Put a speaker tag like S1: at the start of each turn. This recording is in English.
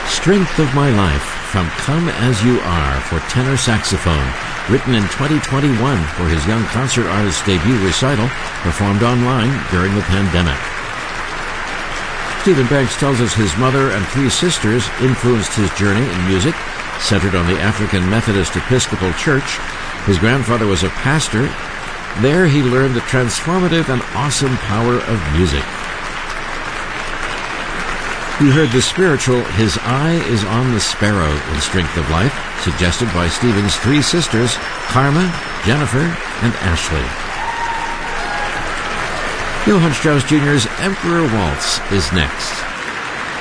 S1: Strength of My Life from Come As You Are for tenor saxophone, written in 2021 for his young concert artist's debut recital, performed online during the pandemic. Stephen Banks tells us his mother and three sisters influenced his journey in music, centered on the African Methodist Episcopal Church. His grandfather was a pastor. There he learned the transformative and awesome power of music. You heard the spiritual His Eye is on the Sparrow in Strength of Life, suggested by Stephen's three sisters, Karma, Jennifer, and Ashley. Johann Strauss Jr.'s Emperor Waltz is next.